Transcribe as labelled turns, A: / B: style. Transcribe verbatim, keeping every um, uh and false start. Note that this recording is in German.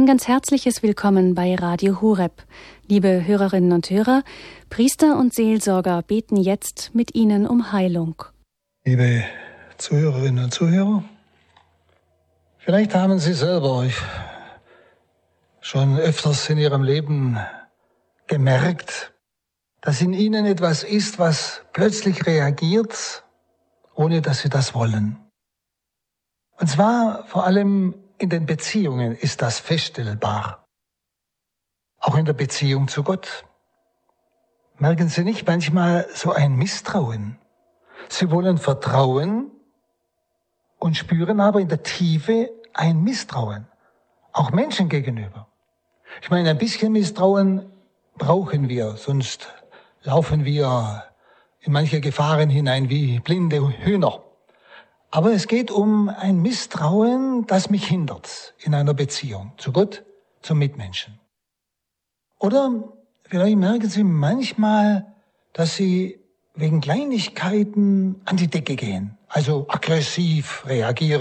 A: ganz herzliches Willkommen bei Radio Horeb. Liebe Hörerinnen und Hörer, Priester und Seelsorger beten jetzt mit Ihnen um Heilung.
B: Liebe Zuhörerinnen und Zuhörer, vielleicht haben Sie selber schon öfters in Ihrem Leben gemerkt, dass in Ihnen etwas ist, was plötzlich reagiert, ohne dass Sie das wollen. Und zwar vor allem in den Beziehungen ist das feststellbar. Auch in der Beziehung zu Gott. Merken Sie nicht manchmal so ein Misstrauen? Sie wollen vertrauen und spüren aber in der Tiefe ein Misstrauen. Auch Menschen gegenüber. Ich meine, ein bisschen Misstrauen brauchen wir, sonst laufen wir in manche Gefahren hinein wie blinde Hühner. Aber es geht um ein Misstrauen, das mich hindert in einer Beziehung zu Gott, zum Mitmenschen. Oder vielleicht merken Sie manchmal, dass Sie wegen Kleinigkeiten an die Decke gehen, also aggressiv reagieren.